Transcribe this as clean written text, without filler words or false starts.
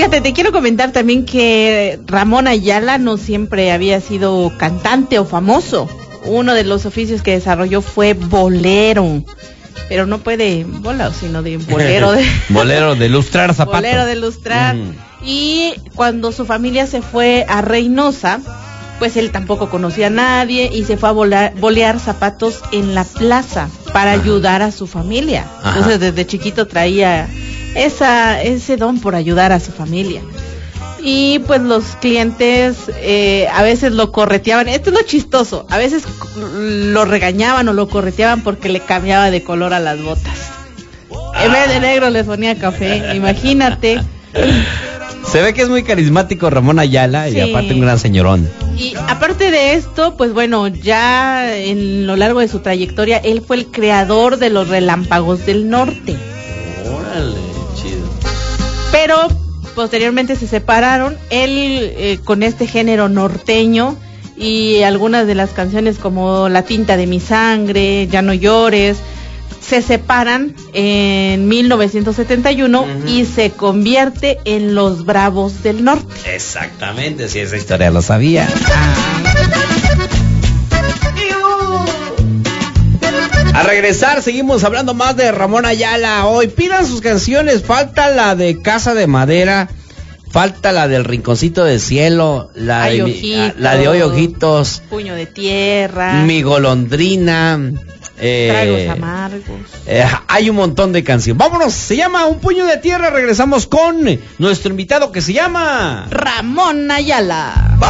Fíjate, te quiero comentar también que Ramón Ayala no siempre había sido cantante o famoso. Uno de los oficios que desarrolló fue bolero. Pero no puede bola, sino de bolero. Bolero de lustrar zapatos. Bolero de lustrar. Y cuando su familia se fue a Reynosa, pues él tampoco conocía a nadie y se fue a bolear zapatos en la plaza para ayudar a su familia. Entonces desde chiquito traía ese don por ayudar a su familia. Y pues los clientes a veces lo correteaban. Esto es lo chistoso. A veces lo regañaban o lo correteaban porque le cambiaba de color a las botas. En vez de negro les ponía café. Imagínate. Se ve que es muy carismático Ramón Ayala, sí. Y aparte un gran señorón. Y aparte de esto, pues bueno, ya en lo largo de su trayectoria, él fue el creador de los Relámpagos del Norte. Órale, chido. Pero posteriormente se separaron, él con este género norteño y algunas de las canciones como La tinta de mi sangre, Ya no llores, se separan en 1971 y se convierte en los Bravos del Norte. Exactamente, sí, esa historia lo sabía. A regresar, seguimos hablando más de Ramón Ayala. Hoy pidan sus canciones, falta la de Casa de Madera, falta la del Rinconcito del Cielo, la de Hoy Ojitos, Puño de Tierra, Mi Golondrina, Tragos Amargos. Hay un montón de canciones. Vámonos, se llama Un Puño de Tierra. Regresamos con nuestro invitado que se llama Ramón Ayala.